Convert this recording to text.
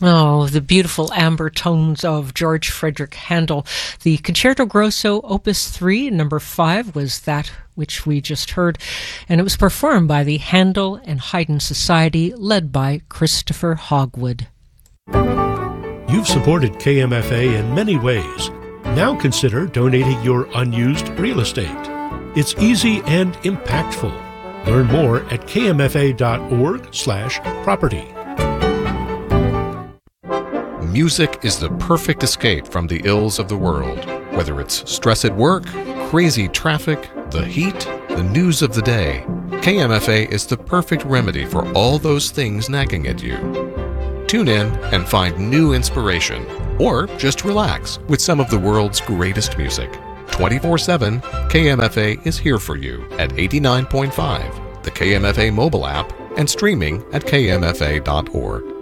Oh, the beautiful amber tones of George Frederick Handel. The Concerto Grosso Opus 3, number 5, was that which we just heard, and it was performed by the Handel and Haydn Society, led by Christopher Hogwood. You've supported KMFA in many ways. Now consider donating your unused real estate. It's easy and impactful. Learn more at kmfa.org/property. Music is the perfect escape from the ills of the world. Whether it's stress at work, crazy traffic, the heat, the news of the day, KMFA is the perfect remedy for all those things nagging at you. Tune in and find new inspiration, or just relax with some of the world's greatest music. 24/7, KMFA is here for you at 89.5, the KMFA mobile app, and streaming at kmfa.org.